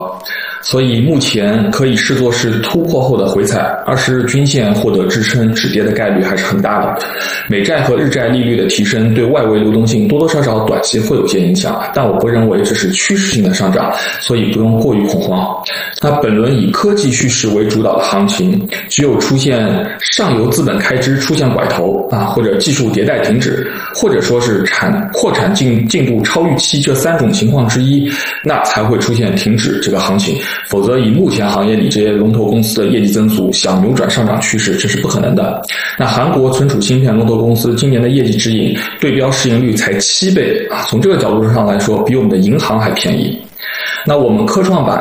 所以目前可以视作是突破后的回踩，20日均线获得支撑止跌的概率还是很大的。美债和日债利率的提升对外围流动性多多少少短期会有些影响，但我不认为这是趋势性的上涨，所以不用过于恐慌。那本轮以科技叙事为主导的行情，只有出现上游资本开支出现拐头或者技术迭代停止，或者说是扩产进度超预期这3种情况之一，那才会出现停止这个行情。否则以目前行业里这些龙头公司的业绩增速想扭转上涨趋势，这是不可能的。那韩国存储芯片龙头公司今年的业绩指引对标市盈率才7倍从这个角度上来说，比我们的银行还便宜。那我们科创板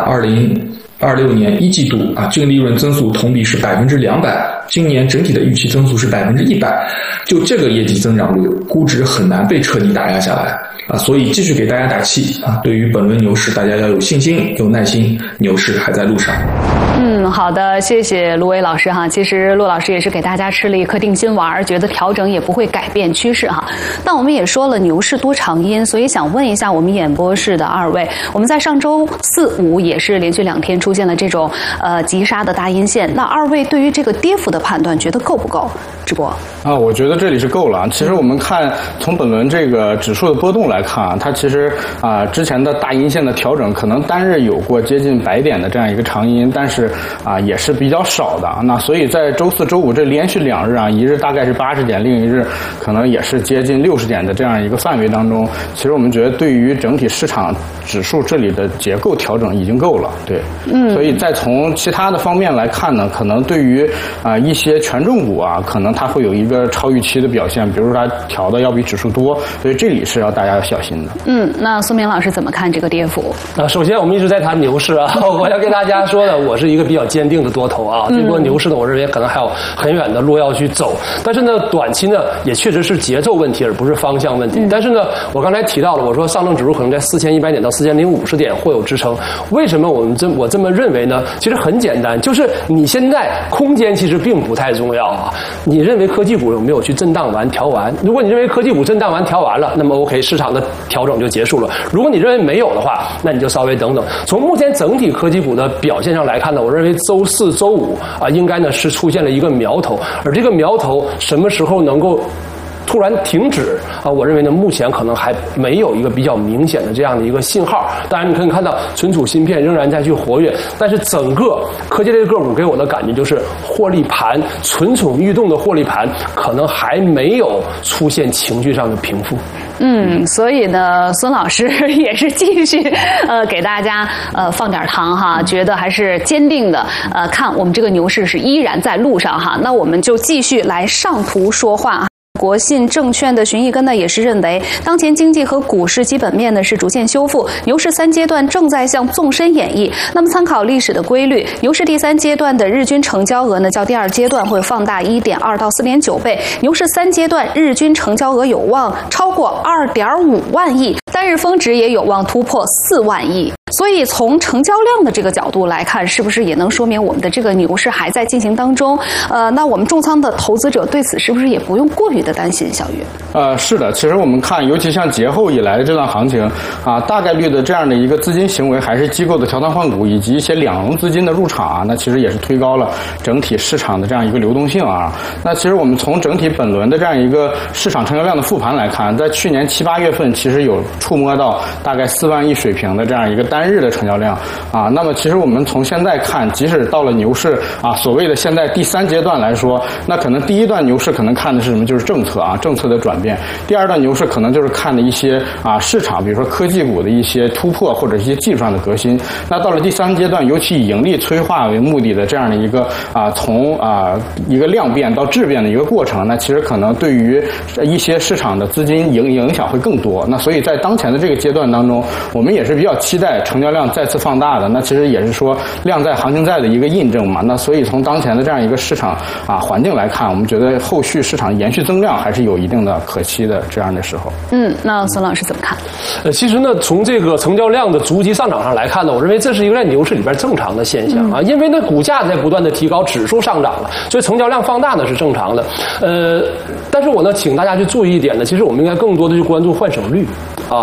2026年1季度净利润增速同比是200%，今年整体的预期增速是100%，就这个业绩增长率，估值很难被彻底打压下来所以继续给大家打气对于本轮牛市，大家要有信心，有耐心，牛市还在路上。 好的，谢谢陆威老师哈。其实陆老师也是给大家吃了一颗定心丸，觉得调整也不会改变趋势哈。但我们也说了牛市多长阴，所以想问一下我们演播室的2位，我们在上周4、5也是连续2天出现了这种急杀的大阴线，那2位对于这个跌幅的判断觉得够不够？直播我觉得这里是够了。其实我们看从本轮这个指数的波动来看它其实之前的大阴线的调整可能单日有过接近100点的这样一个长阴，但是也是比较少的。那所以在周4、周5这连续2日一日大概是80点，另一日可能也是接近60点的这样一个范围当中，其实我们觉得对于整体市场指数这里的结构调整已经够了。对，所以再从其他的方面来看呢，可能对于一些权重股可能它会有一个超预期的表现，比如说它调的要比指数多，所以这里是要大家要小心的。 那苏明老师怎么看这个跌幅？ 首先我们一直在谈牛市我要跟大家说的，我是一个比较坚定的多头这波牛市呢，我认为可能还有很远的路要去走，但是呢，短期呢也确实是节奏问题，而不是方向问题。但是呢，我刚才提到了，我说上证指数可能在4100点到4050点会有支撑。为什么我这么认为呢？其实很简单，就是你现在空间其实并不太重要你认为科技股有没有去震荡完调完？如果你认为科技股震荡完调完了，那么 OK， 市场的调整就结束了。如果你认为没有的话，那你就稍微等等。从目前整体科技股的表现上来看呢，我认为周4、周5应该呢是出现了一个苗头，而这个苗头什么时候能够突然停止我认为呢，目前可能还没有一个比较明显的这样的一个信号。当然，你可以看到存储芯片仍然在去活跃，但是整个科技类个股给我的感觉就是获利盘、蠢蠢欲动的获利盘，可能还没有出现情绪上的平复。 所以呢，孙老师也是继续给大家放点糖觉得还是坚定的看我们这个牛市是依然在路上那我们就继续来上图说话。国信证券的荀义根呢也是认为，当前经济和股市基本面呢是逐渐修复，牛市3阶段正在向纵深演绎。那么参考历史的规律，牛市第3阶段的日均成交额呢较第2阶段会放大 1.2 到 4.9 倍，牛市3阶段日均成交额有望超过 2.5 万亿，单日峰值也有望突破4万亿。所以从成交量的这个角度来看，是不是也能说明我们的这个牛市还在进行当中？那我们重仓的投资者对此是不是也不用过于的担心？小雨， 是的，其实我们看，尤其像节后以来的这段行情大概率的这样的一个资金行为，还是机构的调仓换股以及一些两融资金的入场那其实也是推高了整体市场的这样一个流动性那其实我们从整体本轮的这样一个市场成交量的复盘来看，在去年7、8月份其实有触摸到大概4万亿水平的这样一个单日的成交量那么其实我们从现在看，即使到了牛市所谓的现在第3阶段来说，那可能第一段牛市可能看的是什么？就是政策政策的转变。第2段牛市可能就是看的一些市场，比如说科技股的一些突破或者一些技术上的革新。那到了第3阶段，尤其以盈利催化为目的的这样的一个从一个量变到质变的一个过程，那其实可能对于一些市场的资金影响会更多。那所以在当前的这个阶段当中，我们也是比较期待成交量再次放大的。那其实也是说量在行情在的一个印证嘛。那所以从当前的这样一个市场环境来看，我们觉得后续市场延续增量还是有一定的可期的这样的时候。 那孙老师怎么看？ 其实呢，从这个成交量的逐级上涨上来看呢，我认为这是一个在牛市里边正常的现象因为呢股价在不断的提高，指数上涨了，所以成交量放大呢是正常的。但是我呢请大家去注意一点呢，其实我们应该更多的去关注换手率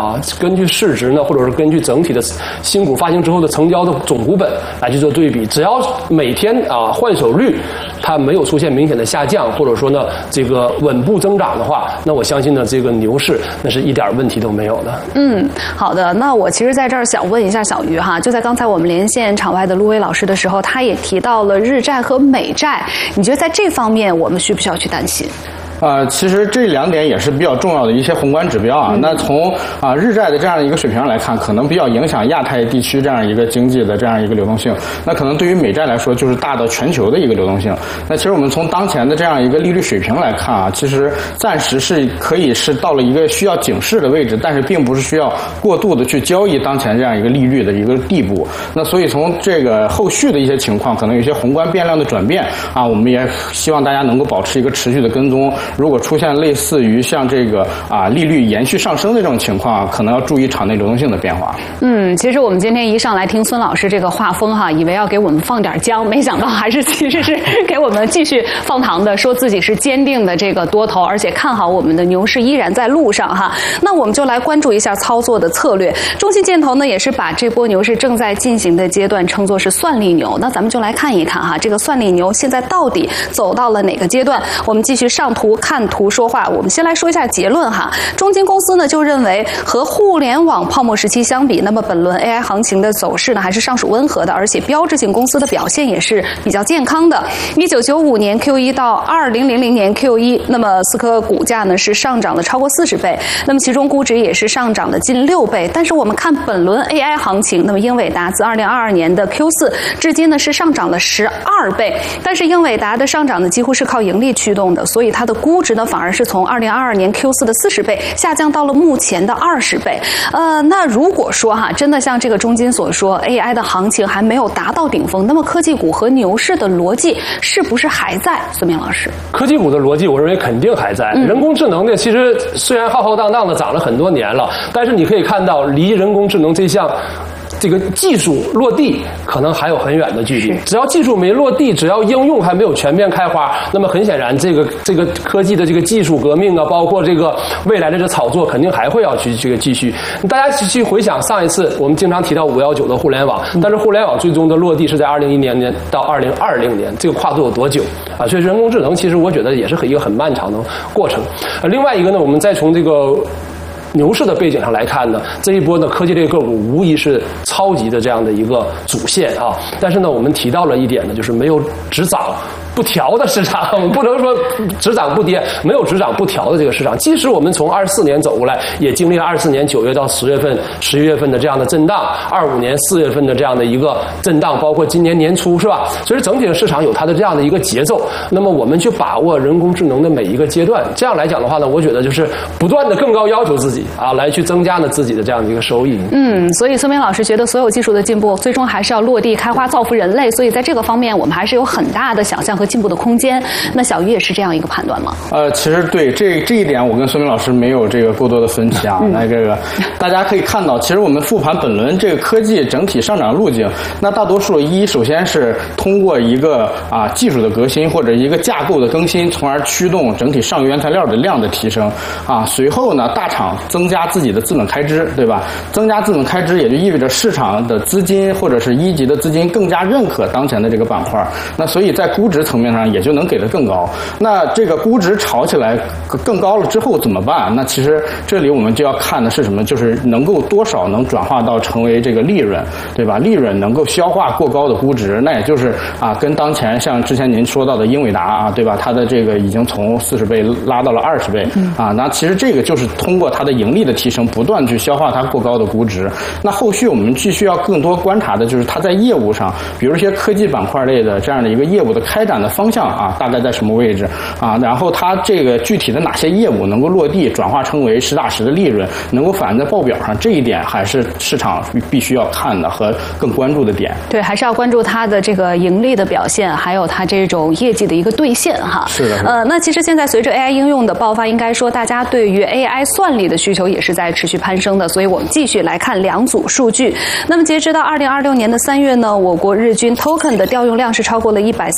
啊，根据市值呢，或者是根据整体的新股发行之后的成交的总股本来去做对比，只要每天换手率它没有出现明显的下降，或者说呢这个稳步增长的话，那我相信呢这个牛市那是一点问题都没有的。 好的，那我其实在这儿想问一下小鱼哈，就在刚才我们连线场外的陆威老师的时候，他也提到了日债和美债，你觉得在这方面我们需不需要去担心？ 其实这2点也是比较重要的一些宏观指标啊。那从日债的这样一个水平来看，可能比较影响亚太地区这样一个经济的这样一个流动性。那可能对于美债来说，就是大到全球的一个流动性。那其实我们从当前的这样一个利率水平来看啊，其实暂时是可以是到了一个需要警示的位置，但是并不是需要过度的去交易当前这样一个利率的一个地步。那所以从这个后续的一些情况，可能有些宏观变量的转变啊，我们也希望大家能够保持一个持续的跟踪。如果出现类似于像这个利率延续上升的这种情况，可能要注意场内流动性的变化。 其实我们今天一上来听孙老师这个画风哈，以为要给我们放点姜，没想到还是其实是给我们继续放糖的，说自己是坚定的这个多头，而且看好我们的牛市依然在路上哈。那我们就来关注一下操作的策略。中信建投呢也是把这波牛市正在进行的阶段称作是算力牛。那咱们就来看一看哈，这个算力牛现在到底走到了哪个阶段？我们继续上图看图说话。我们先来说一下结论哈。中金公司呢就认为和互联网泡沫时期相比，那么本轮 AI 行情的走势呢还是尚属温和的，而且标志性公司的表现也是比较健康的。1995年 Q1 到2000年 Q1， 那么思科股价呢是上涨了超过40倍，那么其中估值也是上涨了近6倍。但是我们看本轮 AI 行情，那么英伟达自2022年的 Q4 至今呢是上涨了12倍，但是英伟达的上涨呢几乎是靠盈利驱动的，所以它的估值呢反而是从2022年 Q4 的40倍下降到了目前的20倍。那如果说哈，真的像这个中金所说 AI 的行情还没有达到顶峰，那么科技股和牛市的逻辑是不是还在？孙明老师， 科技股的逻辑我认为肯定还在。人工智能呢其实虽然浩浩荡荡的涨了很多年了，但是你可以看到离人工智能这项这个技术落地可能还有很远的距离。只要技术没落地，只要应用还没有全面开花，那么很显然这个科技的这个技术革命啊，包括这个未来的这炒作肯定还会要去这个继续。大家去回想上一次我们经常提到519的互联网，但是互联网最终的落地是在2010年到2020年，这个跨度有多久啊？所以人工智能其实我觉得也是一个很漫长的过程。另外一个呢，我们再从这个牛市的背景上来看呢，这一波呢科技类个股无疑是超级的这样的一个主线啊。但是呢，我们提到了一点呢，就是没有只涨不调的市场，我们不能说只涨不跌，没有只涨不调的这个市场。即使我们从24年走过来，也经历了24年9月到10月份、11月份的这样的震荡，25年4月份的这样的一个震荡，包括今年年初是吧？所以整体的市场有它的这样的一个节奏。那么我们去把握人工智能的每一个阶段，这样来讲的话呢，我觉得就是不断的更高要求自己啊，来去增加呢自己的这样的一个收益。 所以孙明老师觉得所有技术的进步最终还是要落地开花造福人类，所以在这个方面我们还是有很大的想象和进步的空间。那小鱼也是这样一个判断吗？ 其实对这一点我跟孙明老师没有这个过多的分歧啊。那这个大家可以看到，其实我们复盘本轮这个科技整体上涨路径，那大多数首先是通过一个技术的革新或者一个架构的更新，从而驱动整体上游原材料的量的提升啊。随后呢，大厂增加自己的资本开支，对吧？增加资本开支也就意味着市场的资金或者是一级的资金更加认可当前的这个板块，那所以在估值层面上也就能给得更高。那这个估值炒起来更高了之后怎么办？那其实这里我们就要看的是什么？就是能够多少能转化到成为这个利润，对吧？利润能够消化过高的估值，那也就是跟当前像之前您说到的英伟达对吧？它的这个已经从40倍拉到了20倍那其实这个就是通过它的盈利的提升，不断去消化它过高的估值。那后续我们继续要更多观察的就是它在业务上，比如一些科技板块类的这样的一个业务的开展的方向大概在什么位置然后它这个具体的哪些业务能够落地转化成为实打实的利润，能够反映在报表上，这一点还是市场必须要看的和更关注的点。 对，还是要关注它的这个盈利的表现，还有它这种业绩的一个兑现哈。 是的。 那其实现在随着 AI 应用的爆发，应该说大家对于 AI 算力的需求也是在持续攀升的，所以我们继续来看2组数据。那么截止到2026年的3月呢，我国日均 token 的调用量是超过了140万亿，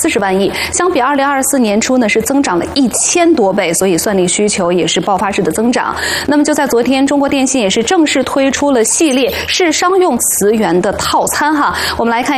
力，相比2024年初呢是增长了1000多倍，所以算力需求也是爆发式的增长。那么就在昨天，中国电信也是正式推出了系列是商用磁源的套餐哈，我们来看